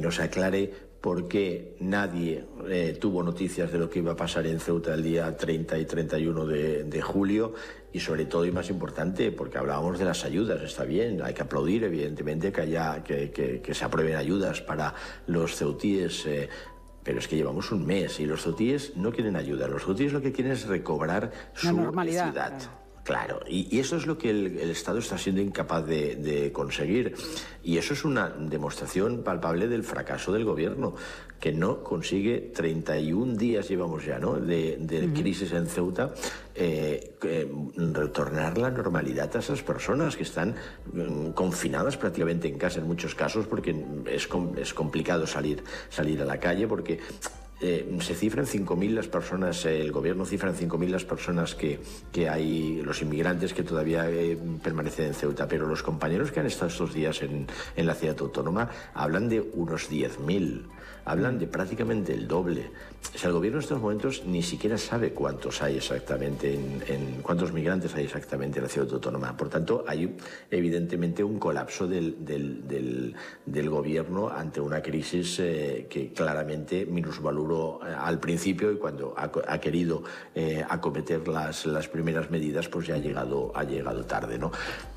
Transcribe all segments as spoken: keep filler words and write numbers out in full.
nos aclare por qué nadie eh, tuvo noticias de lo que iba a pasar en Ceuta el día treinta y treinta y uno de, de julio, y sobre todo, y más importante, porque hablábamos de las ayudas. Está bien, hay que aplaudir evidentemente que haya que, que, que se aprueben ayudas para los ceutíes, eh, pero es que llevamos un mes y los ceutíes no quieren ayuda. Los ceutíes lo que quieren es recobrar su normalidad, ciudad. Claro. Claro, y, y eso es lo que el, el Estado está siendo incapaz de, de conseguir. Y eso es una demostración palpable del fracaso del gobierno, que no consigue, treinta y un días llevamos ya, ¿no?, de, de uh-huh. crisis en Ceuta, eh, eh, retornar la normalidad a esas personas que están eh, confinadas prácticamente en casa en muchos casos, porque es, es complicado salir, salir a la calle, porque... Eh, se cifran cinco mil las personas, eh, el gobierno cifra en cinco mil las personas que, que hay, los inmigrantes que todavía eh, permanecen en Ceuta, pero los compañeros que han estado estos días en, en la ciudad autónoma hablan de unos diez mil, hablan de prácticamente el doble. O sea, el gobierno en estos momentos ni siquiera sabe cuántos hay exactamente, en, en cuántos migrantes hay exactamente en la ciudad autónoma. Por tanto, hay evidentemente un colapso del, del, del, del gobierno ante una crisis eh, que claramente minusvalora al principio, y cuando ha, ha querido eh, acometer las, las primeras medidas, pues ya ha llegado, ha llegado tarde, ¿no?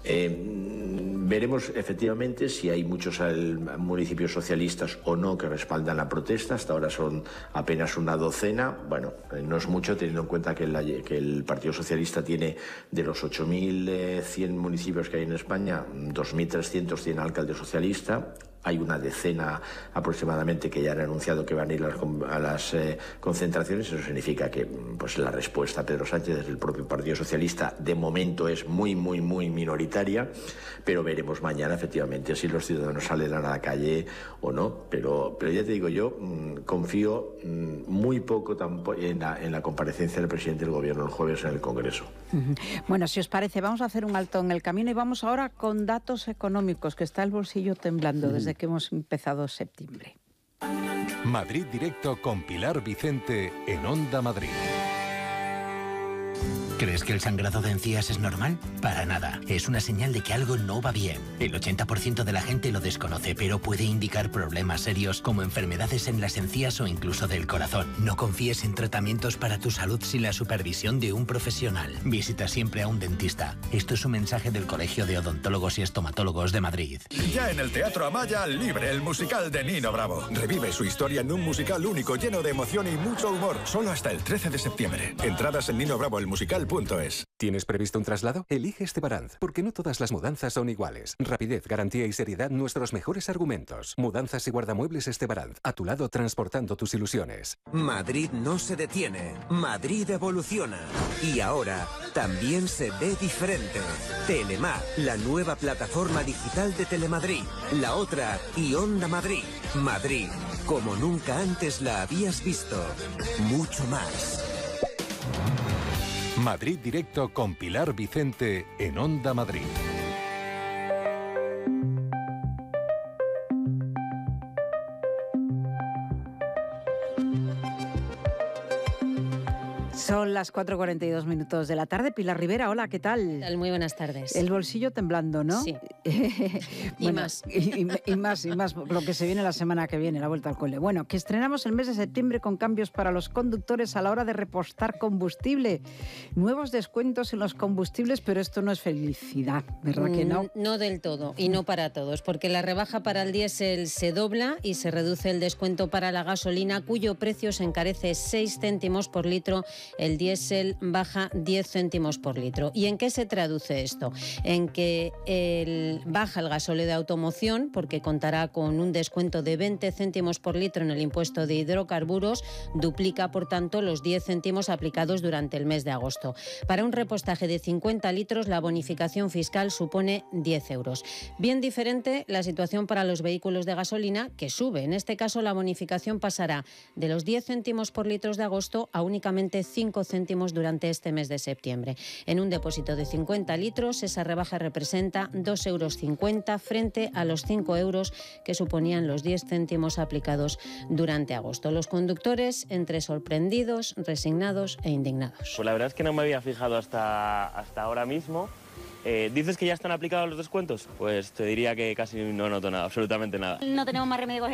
Eh, veremos efectivamente si hay muchos municipios socialistas o no que respaldan la protesta. Hasta ahora son apenas una docena. Bueno, eh, no es mucho teniendo en cuenta que, la, que el Partido Socialista tiene, de los ocho mil cien municipios que hay en España, dos mil trescientos tienen alcalde socialista. Hay una decena aproximadamente que ya han anunciado que van a ir a las eh, concentraciones. Eso significa que pues, la respuesta a Pedro Sánchez desde el propio Partido Socialista de momento es muy, muy, muy minoritaria, pero veremos mañana efectivamente si los ciudadanos salen a la calle o no. Pero, pero ya te digo, yo mmm, confío mmm, muy poco en la, en la comparecencia del presidente del Gobierno el jueves en el Congreso. Uh-huh. Bueno, si os parece, vamos a hacer un alto en el camino y vamos ahora con datos económicos, que está el bolsillo temblando uh-huh. desde que hemos empezado septiembre. Madrid Directo con Pilar Vicente en Onda Madrid. ¿Crees que el sangrado de encías es normal? Para nada. Es una señal de que algo no va bien. El ochenta por ciento de la gente lo desconoce, pero puede indicar problemas serios como enfermedades en las encías o incluso del corazón. No confíes en tratamientos para tu salud sin la supervisión de un profesional. Visita siempre a un dentista. Esto es un mensaje del Colegio de Odontólogos y Estomatólogos de Madrid. Ya en el Teatro Amaya, Libre, el musical de Nino Bravo. Revive su historia en un musical único, lleno de emoción y mucho humor. Solo hasta el trece de septiembre. Entradas en Nino Bravo, el musical. Es. ¿Tienes previsto un traslado? Elige Estebaranz, porque no todas las mudanzas son iguales. Rapidez, garantía y seriedad, nuestros mejores argumentos. Mudanzas y guardamuebles Estebaranz, a tu lado transportando tus ilusiones. Madrid no se detiene, Madrid evoluciona. Y ahora también se ve diferente. Telemar, la nueva plataforma digital de Telemadrid. La otra, y Onda Madrid. Madrid, como nunca antes la habías visto. Mucho más. Madrid Directo con Pilar Vicente en Onda Madrid. Son las cuatro y cuarenta y dos minutos de la tarde. Pilar Rivera, hola, ¿qué tal? Muy buenas tardes. El bolsillo temblando, ¿no? Sí. bueno, y más. Y, y más, y más lo que se viene la semana que viene, la vuelta al cole. Bueno, que estrenamos el mes de septiembre con cambios para los conductores a la hora de repostar combustible. Nuevos descuentos en los combustibles, pero esto no es felicidad, ¿verdad que no? No del todo, y no para todos, porque la rebaja para el diésel se dobla y se reduce el descuento para la gasolina, cuyo precio se encarece seis céntimos por litro. El diésel baja diez céntimos por litro. ¿Y en qué se traduce esto? En que el, baja el gasóleo de automoción, porque contará con un descuento de veinte céntimos por litro en el impuesto de hidrocarburos, duplica, por tanto, los diez céntimos aplicados durante el mes de agosto. Para un repostaje de cincuenta litros, la bonificación fiscal supone diez euros. Bien diferente la situación para los vehículos de gasolina, que sube. En este caso, la bonificación pasará de los diez céntimos por litro de agosto a únicamente cinco céntimos durante este mes de septiembre. En un depósito de cincuenta litros, esa rebaja representa dos euros cincuenta frente a los cinco euros que suponían los diez céntimos aplicados durante agosto. Los conductores entre sorprendidos, resignados e indignados. Pues la verdad es que no me había fijado hasta, hasta ahora mismo. Eh, ¿Dices que ya están aplicados los descuentos? Pues te diría que casi no noto nada, absolutamente nada. No tenemos más remedio